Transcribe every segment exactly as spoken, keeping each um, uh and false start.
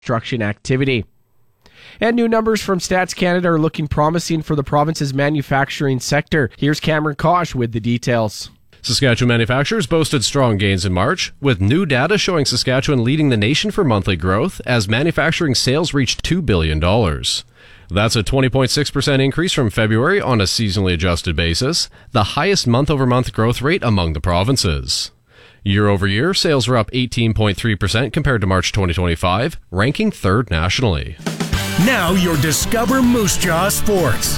construction activity. And new numbers from Stats Canada are looking promising for the province's manufacturing sector. Here's Cameron Kosh with the details. Saskatchewan manufacturers boasted strong gains in March, with new data showing Saskatchewan leading the nation for monthly growth as manufacturing sales reached two billion dollars. That's a twenty point six percent increase from February on a seasonally adjusted basis, the highest month-over-month growth rate among the provinces. Year over year, sales were up eighteen point three percent compared to March twenty twenty-five, ranking third nationally. Now your Discover Moose Jaw Sports.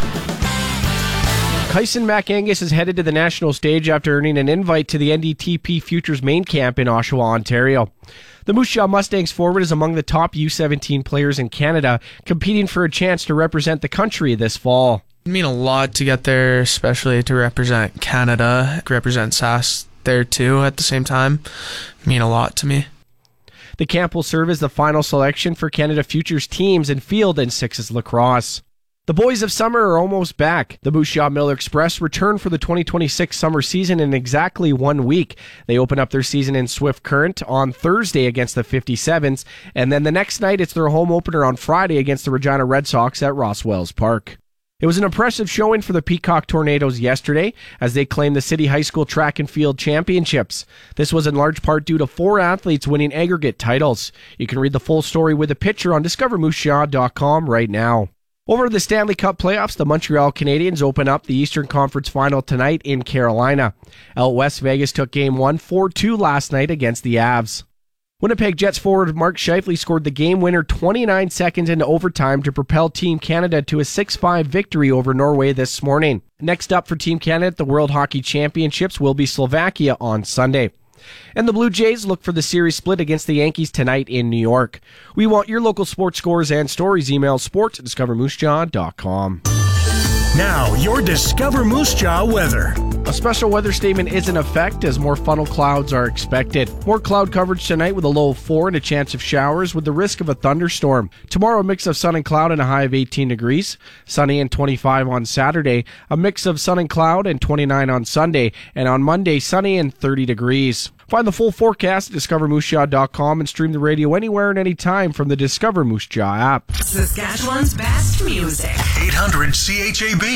Kyson MacAngus is headed to the national stage after earning an invite to the N D T P Futures main camp in Oshawa, Ontario. The Moose Jaw Mustangs forward is among the top U seventeen players in Canada, competing for a chance to represent the country this fall. It mean a lot to get there, especially to represent Canada, represent Sask there too at the same time. It mean a lot to me. The camp will serve as the final selection for Canada Futures teams in field and sixes lacrosse. The boys of summer are almost back. The Moose Jaw Miller Express return for the twenty twenty-six summer season in exactly one week. They open up their season in Swift Current on Thursday against the fifty-sevens, and then the next night it's their home opener on Friday against the Regina Red Sox at Ross Wells Park. It was an impressive showing for the Peacock Tornadoes yesterday as they claimed the City High School Track and Field Championships. This was in large part due to four athletes winning aggregate titles. You can read the full story with a picture on discover moose jaw dot com right now. Over the Stanley Cup playoffs, the Montreal Canadiens open up the Eastern Conference Final tonight in Carolina. Out west, Vegas took Game one four two last night against the Avs. Winnipeg Jets forward Mark Scheifele scored the game winner twenty-nine seconds into overtime to propel Team Canada to a six five victory over Norway this morning. Next up for Team Canada at the World Hockey Championships will be Slovakia on Sunday. And the Blue Jays look for the series split against the Yankees tonight in New York. We want your local sports scores and stories. Email sports at discover moose jaw dot com. Now, your Discover Moose Jaw weather. A special weather statement is in effect as more funnel clouds are expected. More cloud coverage tonight with a low of four and a chance of showers with the risk of a thunderstorm. Tomorrow, a mix of sun and cloud and a high of eighteen degrees. Sunny and twenty-five on Saturday. A mix of sun and cloud and twenty-nine on Sunday. And on Monday, sunny and thirty degrees. Find the full forecast at discover moose jaw dot com and stream the radio anywhere and anytime from the Discover Moose Jaw app. Saskatchewan's best music. eight hundred C H A B.